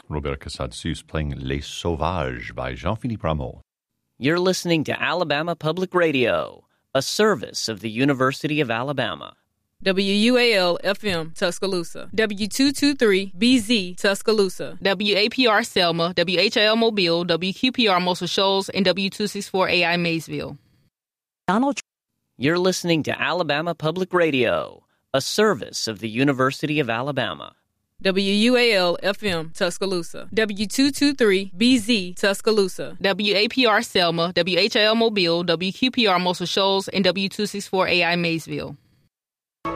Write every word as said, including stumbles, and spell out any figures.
Robert Cassad-Sus playing Les Sauvages by Jean-Philippe Rameau. You're listening to Alabama Public Radio, a service of the University of Alabama. W U A L F M Tuscaloosa, W two twenty-three B Z Tuscaloosa, W A P R Selma, W H I L Mobile, W Q P R Muscle Shoals, and W two sixty-four A I Maysville. Donald. You're listening to Alabama Public Radio, a service of the University of Alabama. W U A L F M Tuscaloosa, W two twenty-three B Z Tuscaloosa, W A P R Selma, W H I L Mobile, W Q P R Muscle Shoals, and W two sixty-four A I Maysville.